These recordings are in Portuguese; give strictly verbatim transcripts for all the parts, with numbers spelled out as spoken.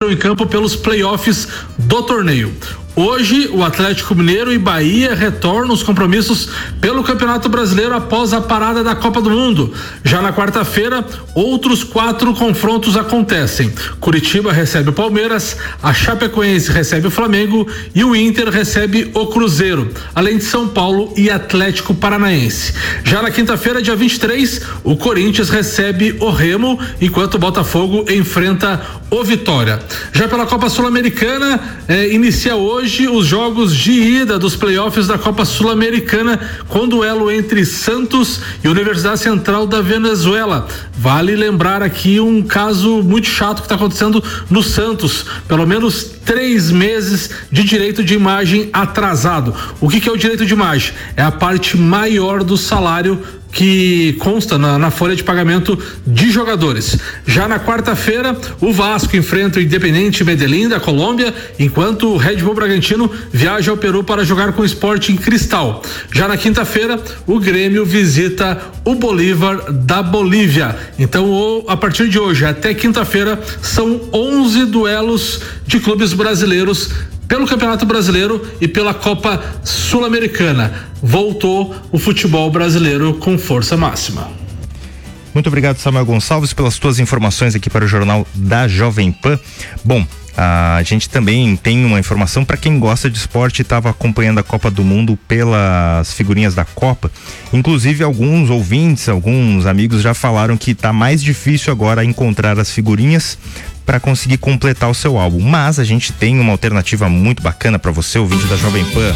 entram em campo pelos playoffs do torneio. Hoje, o Atlético Mineiro e Bahia retornam os compromissos pelo Campeonato Brasileiro após a parada da Copa do Mundo. Já na quarta-feira, outros quatro confrontos acontecem. Curitiba recebe o Palmeiras, a Chapecoense recebe o Flamengo e o Inter recebe o Cruzeiro, além de São Paulo e Atlético Paranaense. Já na quinta-feira, dia vinte e três, o Corinthians recebe o Remo, enquanto o Botafogo enfrenta o Vitória. Já pela Copa Sul-Americana, eh, inicia hoje os jogos de ida dos playoffs da Copa Sul-Americana com duelo entre Santos e Universidade Central da Venezuela. Vale lembrar aqui um caso muito chato que está acontecendo no Santos, pelo menos três meses de direito de imagem atrasado. O que que é o direito de imagem? É a parte maior do salário que consta na, na folha de pagamento de jogadores. Já na quarta-feira, o Vasco enfrenta o Independiente Medellín da Colômbia, enquanto o Red Bull Bragantino viaja ao Peru para jogar com o Sporting Cristal. Já na quinta-feira, o Grêmio visita o Bolívar da Bolívia. Então, a partir de hoje até quinta-feira, são onze duelos de clubes brasileiros pelo Campeonato Brasileiro e pela Copa Sul-Americana. Voltou o futebol brasileiro com força máxima. Muito obrigado, Samuel Gonçalves, pelas tuas informações aqui para o Jornal da Jovem Pan. Bom, a gente também tem uma informação para quem gosta de esporte e estava acompanhando a Copa do Mundo pelas figurinhas da Copa. Inclusive, alguns ouvintes, alguns amigos já falaram que está mais difícil agora encontrar as figurinhas para conseguir completar o seu álbum. Mas a gente tem uma alternativa muito bacana para você, ouvinte da Jovem Pan.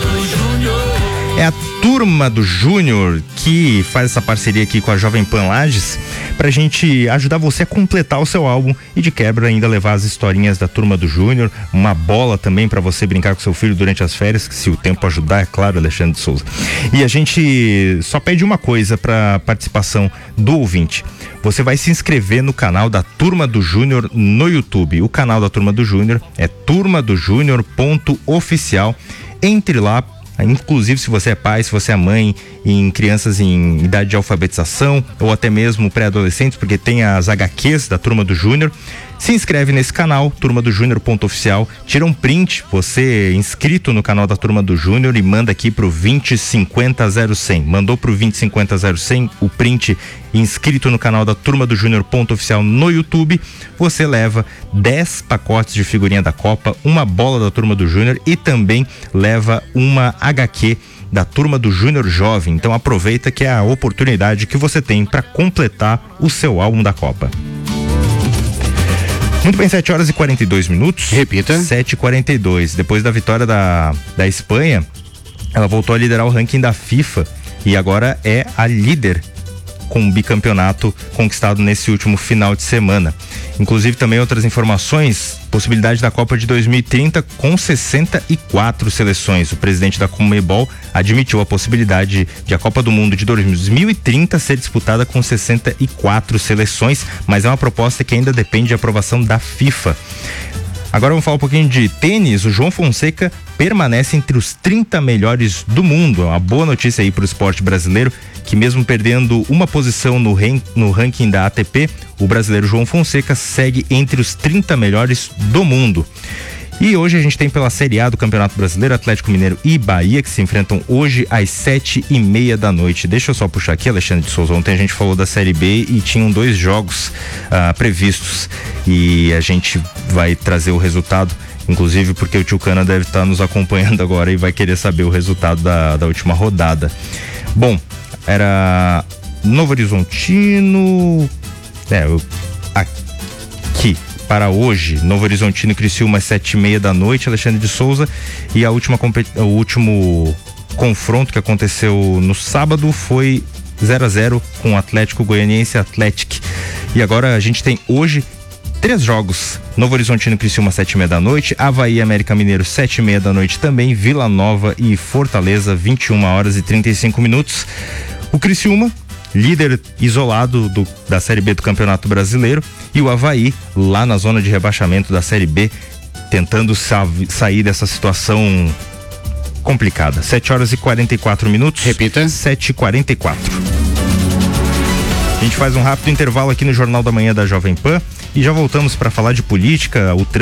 É a Turma do Júnior que faz essa parceria aqui com a Jovem Pan Lages pra gente ajudar você a completar o seu álbum e de quebra ainda levar as historinhas da Turma do Júnior, uma bola também para você brincar com seu filho durante as férias, se o tempo ajudar, é claro, Alexandre de Souza. E a gente só pede uma coisa para participação do ouvinte. Você vai se inscrever no canal da Turma do Júnior no YouTube. O canal da Turma do Júnior é turma do júnior ponto oficial. Entre lá. Inclusive, se você é pai, se você é mãe em crianças em idade de alfabetização ou até mesmo pré-adolescentes, porque tem as agá quês da Turma do Júnior, se inscreve nesse canal, turma do júnior ponto oficial, tira um print, você inscrito no canal da Turma do Júnior, e manda aqui pro vinte cinquenta zero cem. Mandou pro vinte cinquenta zero cem o print inscrito no canal da Turma do Júnior ponto oficial no YouTube, você leva dez pacotes de figurinha da Copa, uma bola da Turma do Júnior e também leva uma agá quê da Turma do Júnior Jovem. Então aproveita que é a oportunidade que você tem para completar o seu álbum da Copa. Muito bem, sete horas e quarenta e dois minutos. Repita. sete e quarenta e dois. Depois da vitória da, da Espanha, ela voltou a liderar o ranking da FIFA e agora é a líder com um bicampeonato conquistado nesse último final de semana. Inclusive também outras informações, possibilidade da Copa de dois mil e trinta com sessenta e quatro seleções. O presidente da Conmebol admitiu a possibilidade de a Copa do Mundo de dois mil e trinta ser disputada com sessenta e quatro seleções, mas é uma proposta que ainda depende de aprovação da FIFA. Agora vamos falar um pouquinho de tênis. O João Fonseca permanece entre os trinta melhores do mundo. É uma boa notícia aí para o esporte brasileiro, que mesmo perdendo uma posição no, ran- no ranking da A T P, o brasileiro João Fonseca segue entre os trinta melhores do mundo. E hoje a gente tem pela Série A do Campeonato Brasileiro, Atlético Mineiro e Bahia, que se enfrentam hoje às sete e meia da noite. Deixa eu só puxar aqui, Alexandre de Souza. Ontem a gente falou da Série B e tinham dois jogos ah, previstos e a gente vai trazer o resultado, inclusive porque o Tio Cana deve estar nos acompanhando agora e vai querer saber o resultado da, da última rodada. Bom, era Novo Horizontino, é, eu, aqui. Para hoje, Novo Horizontino e Criciúma às sete e meia da noite, Alexandre de Souza, e a última, o último confronto que aconteceu no sábado foi zero a zero com o Atlético Goianiense Atlético. E agora a gente tem hoje três jogos: Novo Horizontino e Criciúma às sete e meia da noite, Avaí e América Mineiro sete e meia da noite também, Vila Nova e Fortaleza vinte e uma horas e trinta e cinco minutos. O Criciúma, líder isolado do, da Série B do Campeonato Brasileiro, e o Avaí lá na zona de rebaixamento da Série B, tentando sa- sair dessa situação complicada. sete horas e quarenta e quatro minutos. Repita. sete e quarenta e quatro. A gente faz um rápido intervalo aqui no Jornal da Manhã da Jovem Pan e já voltamos para falar de política. O